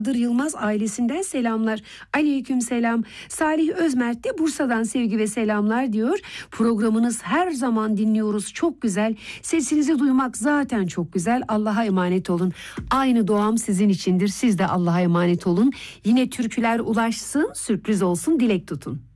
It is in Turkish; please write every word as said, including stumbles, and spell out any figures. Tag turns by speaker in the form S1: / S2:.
S1: Yılmaz ailesinden selamlar. Aleyküm selam. Salih Özmert de Bursa'dan sevgi ve selamlar diyor. Programınız her zaman dinliyoruz. Çok güzel. Sesinizi duymak zaten çok güzel. Allah'a emanet olun. Aynı duam sizin içindir. Siz de Allah'a emanet olun. Yine türküler ulaşsın, sürpriz olsun, dilek tutun.